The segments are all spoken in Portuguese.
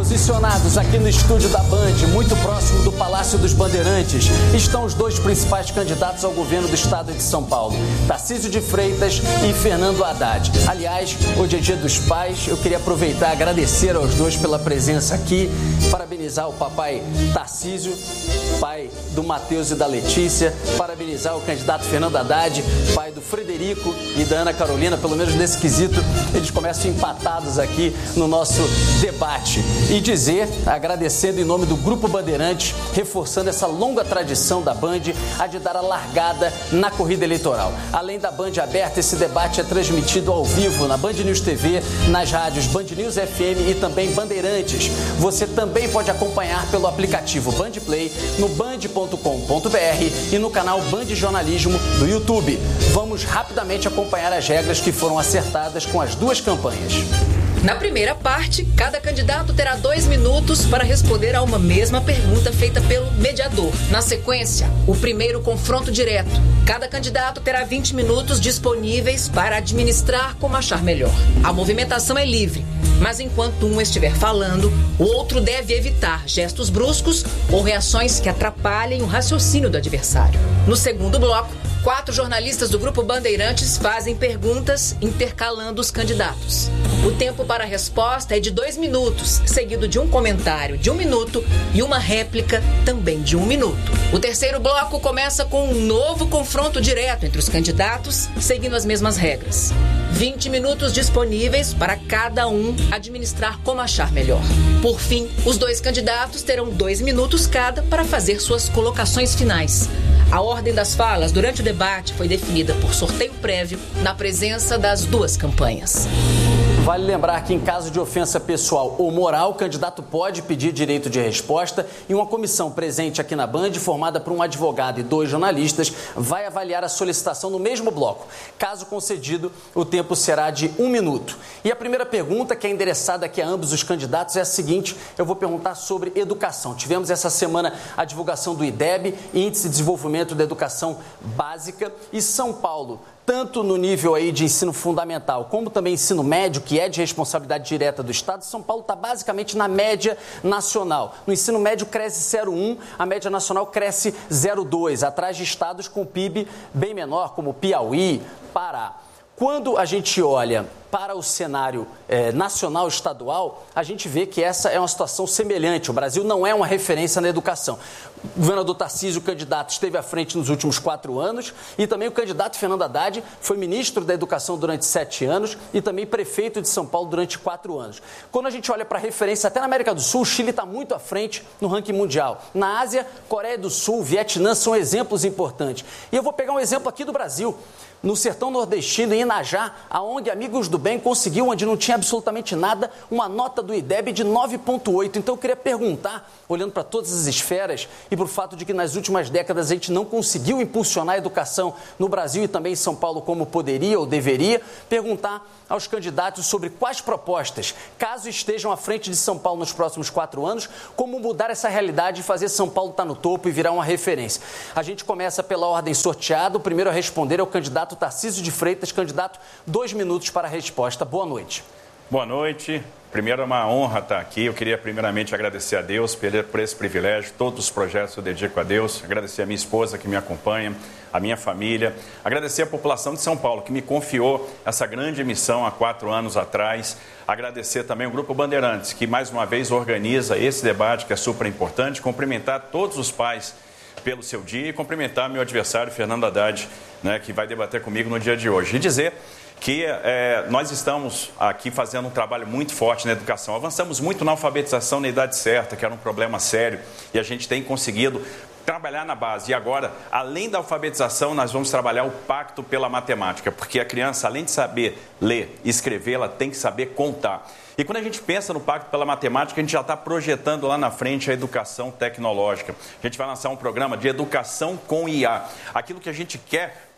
Posicionados aqui no estúdio da Band, muito próximo do Palácio dos Bandeirantes, estão os dois principais candidatos ao governo do estado de São Paulo, Tarcísio de Freitas e Fernando Haddad. Aliás, hoje é Dia dos Pais, eu queria aproveitar e agradecer aos dois pela presença aqui, parabenizar o papai Tarcísio, pai do Matheus e da Letícia, parabenizar o candidato Fernando Haddad, pai do Frederico e da Ana Carolina, pelo menos nesse quesito, eles começam empatados aqui no nosso debate. E dizer, agradecendo em nome do Grupo Bandeirantes, reforçando essa longa tradição da Band, a de dar a largada na corrida eleitoral. Além da Band aberta, esse debate é transmitido ao vivo na Band News TV, nas rádios Band News FM e também Bandeirantes. Você também pode acompanhar pelo aplicativo Band Play, no band.com.br e no canal Band Jornalismo do YouTube. Vamos rapidamente acompanhar as regras que foram acertadas com as duas campanhas. Na primeira parte, cada candidato terá 2 minutos para responder a uma mesma pergunta feita pelo mediador. Na sequência, o primeiro confronto direto. Cada candidato terá 20 minutos disponíveis para administrar como achar melhor. A movimentação é livre, mas enquanto um estiver falando, o outro deve evitar gestos bruscos ou reações que atrapalhem o raciocínio do adversário. No segundo bloco, 4 jornalistas do Grupo Bandeirantes fazem perguntas intercalando os candidatos. O tempo para a resposta é de 2 minutos, seguido de um comentário de 1 minuto e uma réplica também de 1 minuto. O terceiro bloco começa com um novo confronto direto entre os candidatos, seguindo as mesmas regras. 20 minutos disponíveis para cada um administrar como achar melhor. Por fim, os 2 candidatos terão 2 minutos cada para fazer suas colocações finais. A ordem das falas durante o debate foi definida por sorteio prévio na presença das duas campanhas. Vale lembrar que em caso de ofensa pessoal ou moral, o candidato pode pedir direito de resposta e uma comissão presente aqui na Band, formada por um advogado e 2 jornalistas, vai avaliar a solicitação no mesmo bloco. Caso concedido, o tempo será de 1 minuto. E a primeira pergunta, que é endereçada aqui a ambos os candidatos, é a seguinte: eu vou perguntar sobre educação. Tivemos essa semana a divulgação do IDEB, Índice de Desenvolvimento da Educação Básica, e São Paulo, tanto no nível aí de ensino fundamental como também ensino médio, que é de responsabilidade direta do Estado, São Paulo está basicamente na média nacional. No ensino médio cresce 0,1, a média nacional cresce 0,2, atrás de estados com PIB bem menor, como Piauí, Pará. Quando a gente olha para o cenário nacional e estadual, a gente vê que essa é uma situação semelhante. O Brasil não é uma referência na educação. O governador Tarcísio, o candidato, esteve à frente nos últimos 4 anos e também o candidato Fernando Haddad foi ministro da Educação durante 7 anos e também prefeito de São Paulo durante 4 anos. Quando a gente olha para a referência, até na América do Sul, o Chile está muito à frente no ranking mundial. Na Ásia, Coreia do Sul, Vietnã são exemplos importantes. E eu vou pegar um exemplo aqui do Brasil. No sertão nordestino, em Inajá, a ONG Amigos do Bem conseguiu, onde não tinha absolutamente nada, uma nota do IDEB de 9,8. Então eu queria perguntar, olhando para todas as esferas e para o fato de que nas últimas décadas a gente não conseguiu impulsionar a educação no Brasil e também em São Paulo como poderia ou deveria, perguntar aos candidatos sobre quais propostas, caso estejam à frente de São Paulo nos próximos 4 anos, como mudar essa realidade e fazer São Paulo estar no topo e virar uma referência. A gente começa pela ordem sorteada. O primeiro a responder é o candidato Tarcísio de Freitas. Candidato, 2 minutos para a resposta. Boa noite. Boa noite. Primeiro, é uma honra estar aqui. Eu queria primeiramente agradecer a Deus por esse privilégio. Todos os projetos eu dedico a Deus. Agradecer a minha esposa que me acompanha, a minha família. Agradecer a população de São Paulo que me confiou essa grande missão há 4 anos atrás. Agradecer também o Grupo Bandeirantes, que mais uma vez organiza esse debate que é super importante. Cumprimentar todos os pais pelo seu dia e cumprimentar meu adversário Fernando Haddad, né, que vai debater comigo no dia de hoje. E dizer que nós estamos aqui fazendo um trabalho muito forte na educação. Avançamos muito na alfabetização na idade certa, que era um problema sério, e a gente tem conseguido trabalhar na base. E agora, além da alfabetização, nós vamos trabalhar o pacto pela matemática, porque a criança, além de saber ler e escrever, ela tem que saber contar. E quando a gente pensa no Pacto pela Matemática, a gente já está projetando lá na frente a educação tecnológica. A gente vai lançar um programa de educação com IA. Aquilo que a gente quer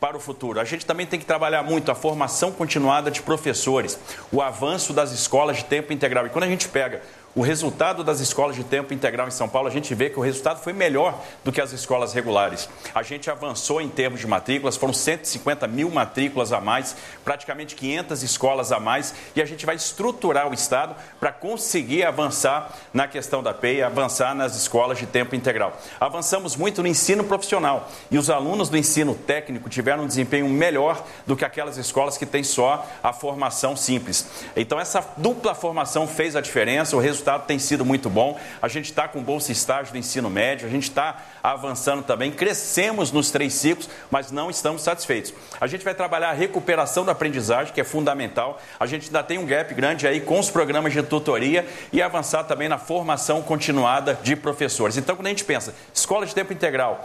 para o futuro. A gente também tem que trabalhar muito a formação continuada de professores, o avanço das escolas de tempo integral. E quando a gente pega o resultado das escolas de tempo integral em São Paulo, a gente vê que o resultado foi melhor do que as escolas regulares. A gente avançou em termos de matrículas, foram 150 mil matrículas a mais, praticamente 500 escolas a mais, e a gente vai estruturar o Estado para conseguir avançar na questão da PEI, avançar nas escolas de tempo integral. Avançamos muito no ensino profissional, e os alunos do ensino técnico tiveram um desempenho melhor do que aquelas escolas que têm só a formação simples. Então, essa dupla formação fez a diferença, o resultado tem sido muito bom. A gente está com bolsa estágio do ensino médio, a gente está avançando também, crescemos nos 3 ciclos, mas não estamos satisfeitos. A gente vai trabalhar a recuperação da aprendizagem, que é fundamental. A gente ainda tem um gap grande aí com os programas de tutoria e avançar também na formação continuada de professores. Então, quando a gente pensa escola de tempo integral,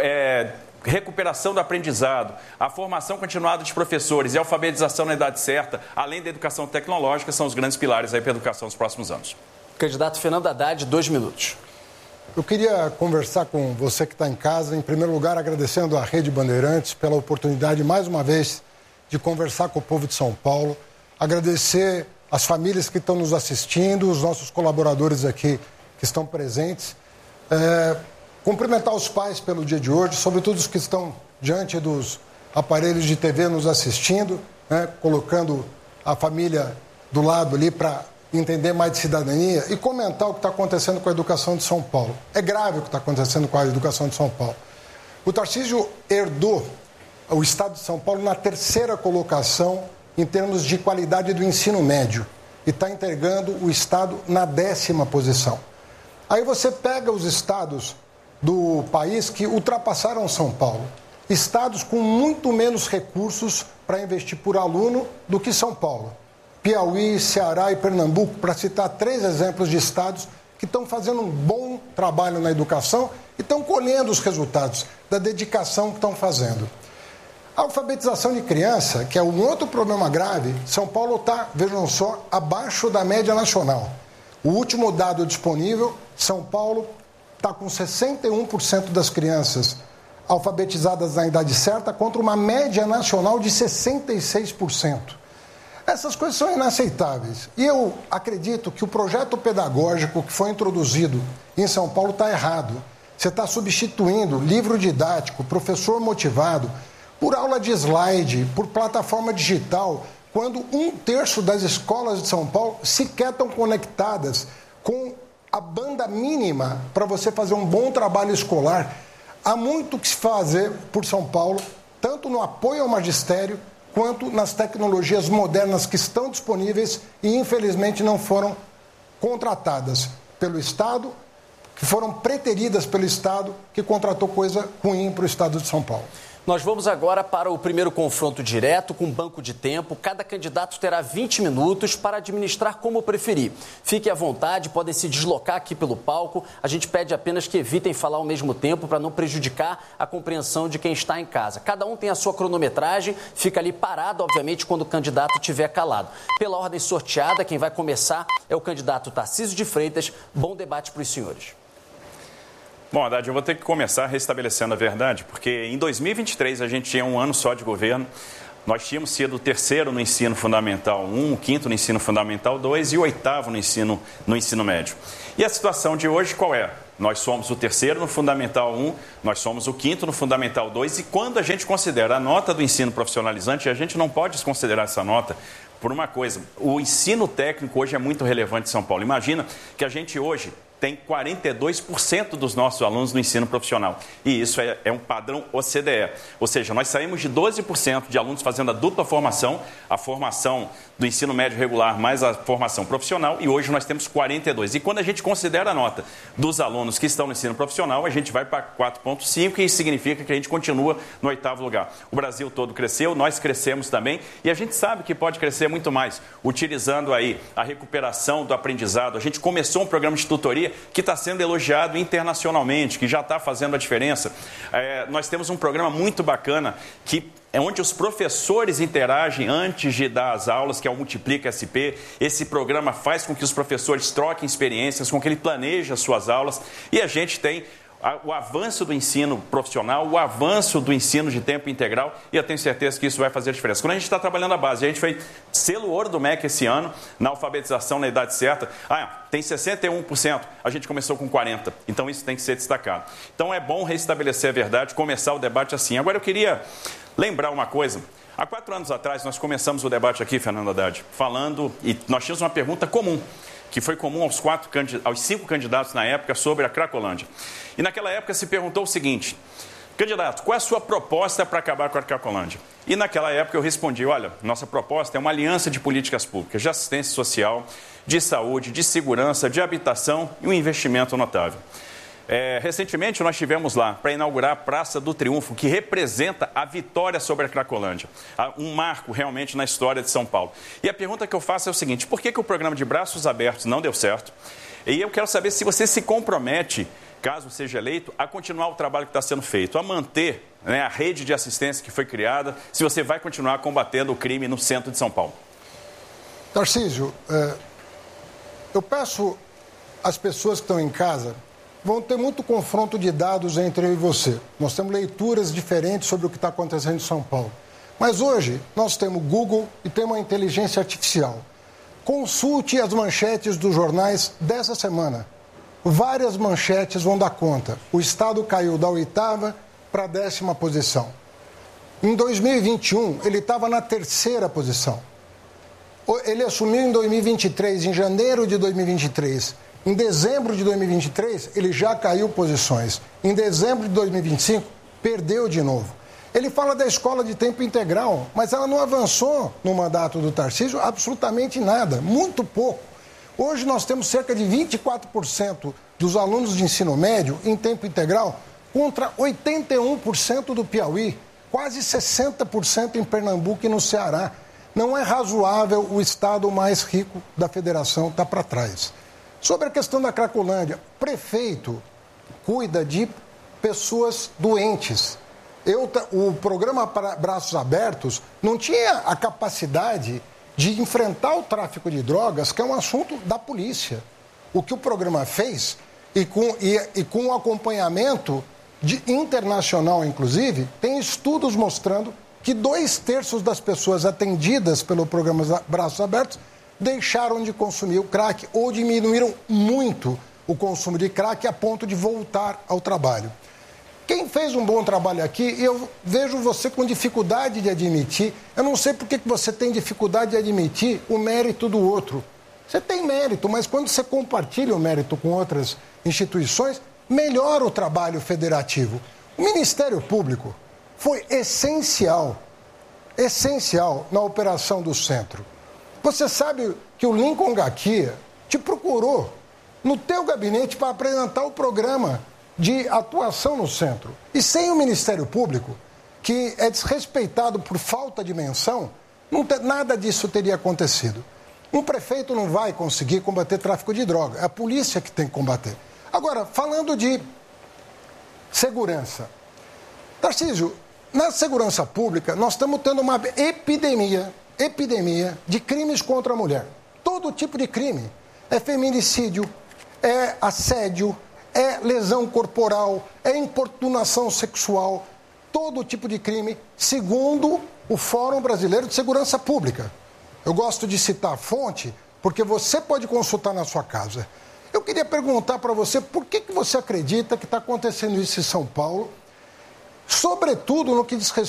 recuperação do aprendizado, a formação continuada de professores e a alfabetização na idade certa, além da educação tecnológica, são os grandes pilares aí para a educação nos próximos anos. Candidato Fernando Haddad, 2 minutos. Eu queria conversar com você que está em casa, em primeiro lugar agradecendo à Rede Bandeirantes pela oportunidade, mais uma vez, de conversar com o povo de São Paulo, agradecer as famílias que estão nos assistindo, os nossos colaboradores aqui que estão presentes, cumprimentar os pais pelo dia de hoje, sobretudo os que estão diante dos aparelhos de TV nos assistindo, né, colocando a família do lado ali para entender mais de cidadania e comentar o que está acontecendo com a educação de São Paulo. É grave o que está acontecendo com a educação de São Paulo. O Tarcísio herdou o Estado de São Paulo na 3ª colocação em termos de qualidade do ensino médio e está entregando o Estado na 10ª posição. Aí você pega os estados do país que ultrapassaram São Paulo. Estados com muito menos recursos para investir por aluno do que São Paulo. Piauí, Ceará e Pernambuco, para citar 3 exemplos de estados que estão fazendo um bom trabalho na educação e estão colhendo os resultados da dedicação que estão fazendo. A alfabetização de criança, que é um outro problema grave, São Paulo está, vejam só, abaixo da média nacional. O último dado disponível, São Paulo está com 61% das crianças alfabetizadas na idade certa contra uma média nacional de 66%. Essas coisas são inaceitáveis. E eu acredito que o projeto pedagógico que foi introduzido em São Paulo está errado. Você está substituindo livro didático, professor motivado, por aula de slide, por plataforma digital, quando 1/3 das escolas de São Paulo sequer estão conectadas com a banda mínima para você fazer um bom trabalho escolar. Há muito que se fazer por São Paulo, tanto no apoio ao magistério, quanto nas tecnologias modernas que estão disponíveis e, infelizmente, não foram contratadas pelo Estado, que foram preteridas pelo Estado, que contratou coisa ruim para o Estado de São Paulo. Nós vamos agora para o primeiro confronto direto com banco de tempo. Cada candidato terá 20 minutos para administrar como preferir. Fique à vontade, podem se deslocar aqui pelo palco. A gente pede apenas que evitem falar ao mesmo tempo para não prejudicar a compreensão de quem está em casa. Cada um tem a sua cronometragem, fica ali parado, obviamente, quando o candidato estiver calado. Pela ordem sorteada, quem vai começar é o candidato Tarcísio de Freitas. Bom debate para os senhores. Bom, Haddad, eu vou ter que começar restabelecendo a verdade, porque em 2023 a gente tinha um ano só de governo, nós tínhamos sido o 3º no ensino fundamental 1, o 5º no ensino fundamental 2 e o 8º no ensino médio. E a situação de hoje qual é? Nós somos o 3º no fundamental 1, nós somos o 5º no fundamental 2 e quando a gente considera a nota do ensino profissionalizante, a gente não pode desconsiderar essa nota por uma coisa, o ensino técnico hoje é muito relevante em São Paulo. Imagina que a gente hoje tem 42% dos nossos alunos no ensino profissional. E isso é um padrão OCDE. Ou seja, nós saímos de 12% de alunos fazendo a dupla formação, a formação do ensino médio regular mais a formação profissional, e hoje nós temos 42%. E quando a gente considera a nota dos alunos que estão no ensino profissional, a gente vai para 4,5%, e isso significa que a gente continua no 8º lugar. O Brasil todo cresceu, nós crescemos também, e a gente sabe que pode crescer muito mais, utilizando aí a recuperação do aprendizado. A gente começou um programa de tutoria que está sendo elogiado internacionalmente, que já está fazendo a diferença. Nós temos um programa muito bacana que é onde os professores interagem antes de dar as aulas, que é o Multiplica SP. Esse programa faz com que os professores troquem experiências, com que ele planeje as suas aulas. E a gente tem o avanço do ensino profissional, o avanço do ensino de tempo integral, e eu tenho certeza que isso vai fazer a diferença. Quando a gente está trabalhando a base, a gente fez selo ouro do MEC esse ano, na alfabetização na idade certa, tem 61%, a gente começou com 40%, então isso tem que ser destacado. Então é bom restabelecer a verdade, começar o debate assim. Agora eu queria lembrar uma coisa. Há 4 anos atrás nós começamos o debate aqui, Fernando Haddad, falando, e nós tínhamos uma pergunta comum, que foi comum aos 5 candidatos na época sobre a Cracolândia. E naquela época se perguntou o seguinte: candidato, qual é a sua proposta para acabar com a Cracolândia? E naquela época eu respondi: olha, nossa proposta é uma aliança de políticas públicas, de assistência social, de saúde, de segurança, de habitação e um investimento notável. Recentemente nós estivemos lá para inaugurar a Praça do Triunfo, que representa a vitória sobre a Cracolândia, um marco realmente na história de São Paulo. E a pergunta que eu faço é o seguinte: por que o programa de braços abertos não deu certo? E eu quero saber se você se compromete, caso seja eleito, a continuar o trabalho que está sendo feito, a manter a rede de assistência que foi criada, se você vai continuar combatendo o crime no centro de São Paulo. Tarcísio, eu peço às pessoas que estão em casa, vão ter muito confronto de dados entre eu e você. Nós temos leituras diferentes sobre o que está acontecendo em São Paulo. Mas hoje nós temos Google e temos a inteligência artificial. Consulte as manchetes dos jornais dessa semana. Várias manchetes vão dar conta. O Estado caiu da 8ª para a 10ª posição. Em 2021, ele estava na 3ª posição. Ele assumiu em 2023, em janeiro de 2023. Em dezembro de 2023, ele já caiu posições. Em dezembro de 2025, perdeu de novo. Ele fala da escola de tempo integral, mas ela não avançou no mandato do Tarcísio absolutamente nada, muito pouco. Hoje nós temos cerca de 24% dos alunos de ensino médio em tempo integral, contra 81% do Piauí, quase 60% em Pernambuco e no Ceará. Não é razoável o estado mais rico da federação estar para trás. Sobre a questão da Cracolândia, o prefeito cuida de pessoas doentes. O programa Braços Abertos não tinha a capacidade de enfrentar o tráfico de drogas, que é um assunto da polícia. O que o programa fez, e com o acompanhamento internacional, inclusive, tem estudos mostrando que 2/3 das pessoas atendidas pelo programa Braços Abertos deixaram de consumir o crack ou diminuíram muito o consumo de crack a ponto de voltar ao trabalho. Quem fez um bom trabalho aqui, e eu vejo você com dificuldade de admitir, eu não sei por que você tem dificuldade de admitir o mérito do outro. Você tem mérito, mas quando você compartilha o mérito com outras instituições, melhora o trabalho federativo. O Ministério Público foi essencial na operação do centro. Você sabe que o Lincoln Gakia te procurou no teu gabinete para apresentar o programa de atuação no centro. E sem o Ministério Público, que é desrespeitado por falta de menção, nada disso teria acontecido. Um prefeito não vai conseguir combater tráfico de droga, é a polícia que tem que combater. Agora, falando de segurança. Tarcísio, na segurança pública, nós estamos tendo uma epidemia de crimes contra a mulher. Todo tipo de crime. É feminicídio, é assédio, é lesão corporal, é importunação sexual. Todo tipo de crime, segundo o Fórum Brasileiro de Segurança Pública. Eu gosto de citar a fonte, porque você pode consultar na sua casa. Eu queria perguntar para você por que você acredita que está acontecendo isso em São Paulo, sobretudo no que diz respeito